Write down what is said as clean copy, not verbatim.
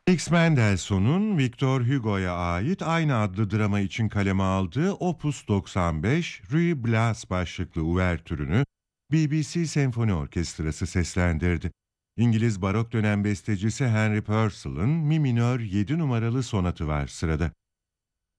Felix Mendelssohn'un Victor Hugo'ya ait aynı adlı drama için kaleme aldığı Opus 95, Ruy Blas başlıklı uvertürünü BBC Senfoni Orkestrası seslendirdi. İngiliz barok dönem bestecisi Henry Purcell'ın Mi minör 7 numaralı sonatı var sırada.